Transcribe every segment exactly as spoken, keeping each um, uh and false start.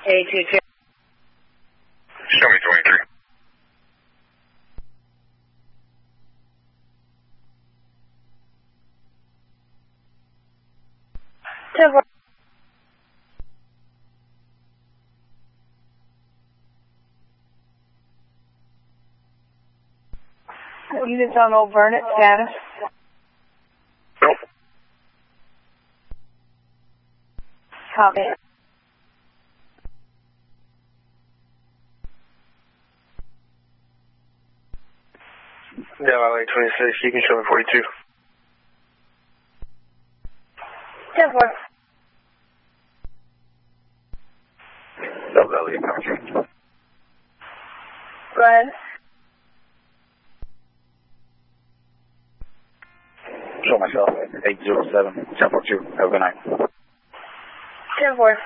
A two two. Show me twenty-three. ten four. Units on Old Vernon, status. Nope. Copy. Delaware twenty-six, you can show me forty-two. ten four. Double Elliot, country. Go ahead. Show myself at eight zero seven, ten forty-two. Have a good night. ten four.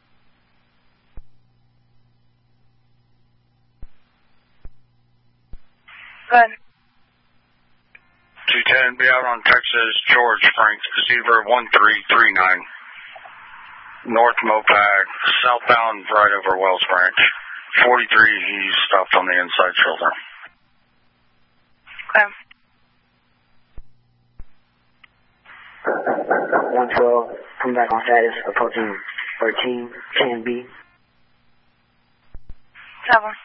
Go ahead. two ten, be out on Texas, George Franks, Receiver one three three nine. North Mopac, southbound right over Wells Branch. forty-three, he's stopped on the inside shoulder. Okay. one twelve, come back on status, approaching thirteen, ten B. ten four.